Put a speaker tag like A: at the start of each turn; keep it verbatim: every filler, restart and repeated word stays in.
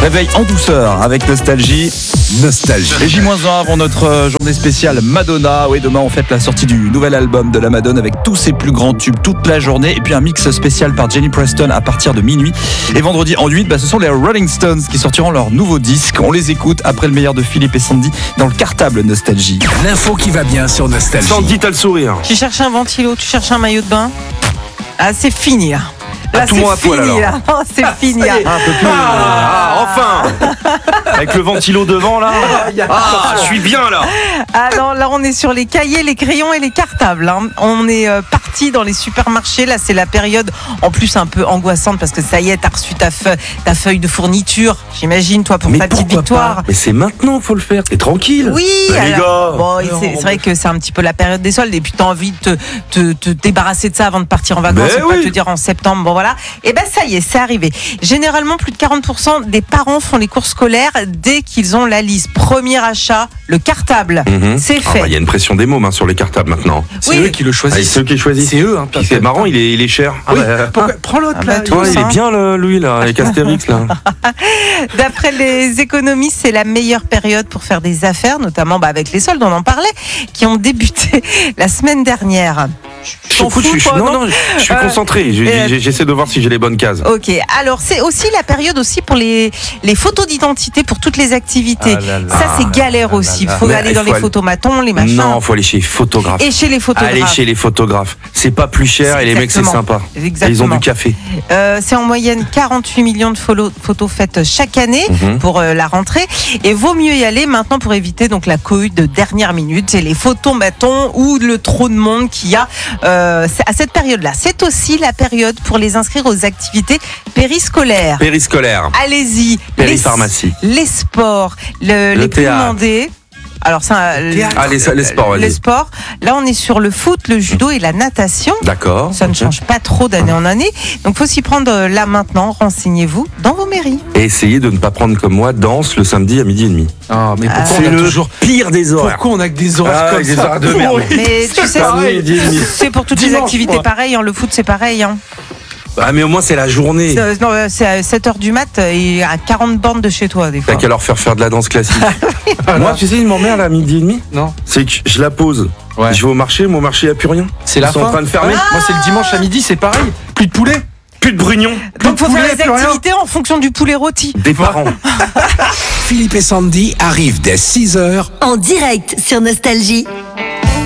A: Réveil en douceur avec Nostalgie.
B: Nostalgie.
A: Et J un avant notre euh, journée spéciale Madonna. Oui, demain on fête la sortie du nouvel album de la Madonna avec tous ses plus grands tubes toute la journée. Et puis un mix spécial par Jenny Preston à partir de minuit. Et vendredi en huit, bah, ce sont les Rolling Stones qui sortiront leur nouveau disque. On les écoute après le meilleur de Philippe et Sandy dans le cartable Nostalgie.
B: L'info qui va bien sur Nostalgie.
C: Sandy, t'as le sourire.
D: Tu cherches un ventilo, tu cherches un maillot de bain. Ah, c'est fini là. Là,
C: tout
D: c'est
C: le monde à poil,
D: fini,
C: alors.
D: là. Oh, c'est fini. là.
C: Un peu plus. Ah, enfin. Avec le ventilo devant là. Ah, je suis bien là.
D: Ah non, là on est sur les cahiers, les crayons et les cartables. hein. On est euh, parti dans les supermarchés. Là, c'est la période en plus un peu angoissante parce que ça y est, t'as reçu ta, feu- ta feuille de fourniture. J'imagine, toi, pour
C: Mais
D: ta petite
C: pourquoi
D: victoire.
C: pas Mais c'est maintenant qu'il faut le faire. T'es tranquille.
D: Oui,
C: Bah, les
D: alors,
C: gars.
D: bon, et c'est, c'est vrai que c'est un petit peu la période des soldes et puis t'as envie de te, te, te débarrasser de ça avant de partir en vacances
C: Ben
D: et pas
C: oui.
D: te dire en septembre, bon voilà. Et ben ça y est, c'est arrivé. Généralement, plus de quarante pour cent des parents font les courses scolaires dès qu'ils ont la liste. Premier achat, le cartable.
C: Mhm.
D: C'est
C: Ah,
D: fait.
C: bah, y a une pression des mômes hein, sur les cartables maintenant.
B: C'est
D: Oui.
B: eux qui le
C: Ah,
B: choisissent.
C: c'est eux qui choisissent.
B: C'est eux, hein.
C: Puis c'est marrant, il est, il est cher. Ah,
B: Oui.
C: bah,
B: Pourquoi- Prends l'autre
D: Ah
B: là.
D: bah, tout.
C: ouais, il est
D: hein.
C: bien le- lui là, avec Astérix là.
D: D'après les économistes, c'est la meilleure période pour faire des affaires, notamment bah, avec les soldes, on en parlait, qui ont débuté la semaine dernière.
C: Je suis,
D: T'en
C: je
D: fous,
C: suis-
D: toi,
C: non,
D: non
C: non, je suis
D: Euh,
C: concentré. J'ai-
D: euh,
C: j'ai- J'essaie de voir si j'ai les bonnes cases.
D: Ok, alors c'est aussi la période aussi pour les, les photos d'identité pour toutes les activités.
A: Ah là là.
D: Ça c'est galère
A: là
D: aussi. Il
A: là
D: faut
C: là.
D: aller
C: Mais
D: dans
C: il
D: les
C: faut aller-
D: photomatons, les machins.
C: Non, faut aller chez les photographes.
D: Et chez les photographes.
C: Allez chez les photographes. C'est pas plus cher
D: C'est
C: et les mecs c'est
D: exactement.
C: sympa. Et
D: Exactement.
C: ils ont du café.
D: Euh, c'est en moyenne quarante-huit millions de photos, photos faites chaque année
C: Mhm.
D: pour euh, la rentrée. Et vaut mieux y aller maintenant pour éviter donc la cohue de dernière minute. C'est les photomatons ou le trop de monde qu'il y a euh, c'est à cette période-là. C'est aussi la période pour les inscrire aux activités périscolaires.
C: Périscolaire.
D: Allez-y.
C: Péripharmacie.
D: Les, les sports, le-
C: Le
D: les plus
C: théâtre.
D: demandés. Alors ça, le-
C: Ah, les, les sports,
D: les
C: vas-y.
D: sports. Là, on est sur le foot, le judo et la natation.
C: D'accord.
D: Ça ne
C: ok.
D: change pas trop d'année en année. Donc, faut s'y prendre euh, là maintenant. Renseignez-vous dans vos mairies.
C: Et essayez de ne pas prendre comme moi danse le samedi à midi et demi.
B: Ah, mais pourquoi
C: C'est
B: on a
C: le
B: toujours.
C: pire des horaires.
B: Pourquoi on a que des horaires
C: Ah,
B: comme
C: avec des
B: ça
C: horaires de merde.
B: Oui.
D: Mais tu sais,
C: pareil, midi et demi.
D: c'est pour toutes les
B: Dimanche,
D: activités
B: moi.
D: pareil. hein. Le foot, c'est pareil. Hein.
C: Ah, mais au moins c'est la journée.
D: C'est, euh, non, euh, c'est à sept heures du mat et à quarante bornes de chez toi, des fois.
C: T'as qu'à leur faire faire de la danse classique. Moi, tu sais, ils m'emmerdent à midi et demi.
B: Non.
C: C'est que je la pose.
B: Ouais.
C: Je vais au marché, mon marché, il n'y a plus rien.
B: C'est
C: Ils
B: la
C: sont
B: fin.
C: en train de fermer.
B: Moi, c'est le dimanche à midi, c'est pareil. Plus de poulet.
C: Plus de brugnons.
D: Donc, faut
B: poulet,
D: faire les
B: plus rien.
D: activités en fonction du poulet rôti.
C: Des parents.
E: Philippe et Sandy arrivent dès six heures.
F: En direct sur Nostalgie.